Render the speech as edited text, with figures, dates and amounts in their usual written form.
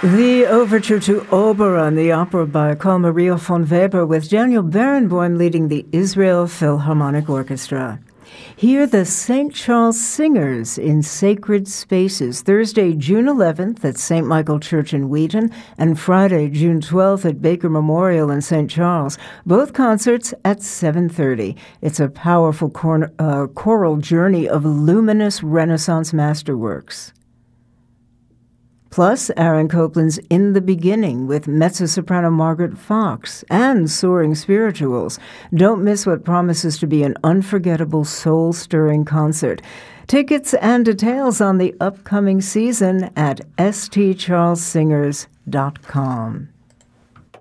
The overture to Oberon, the opera by Carl Maria von Weber, with Daniel Barenboim leading the Israel Philharmonic Orchestra. Hear the St. Charles Singers in Sacred Spaces, Thursday, June 11th at St. Michael Church in Wheaton, and Friday, June 12th at Baker Memorial in St. Charles. Both concerts at 7:30. It's a powerful choral journey of luminous Renaissance masterworks. Plus, Aaron Copland's In the Beginning with mezzo-soprano Margaret Fox and Soaring Spirituals. Don't miss what promises to be an unforgettable, soul-stirring concert. Tickets and details on the upcoming season at stcharlessingers.com.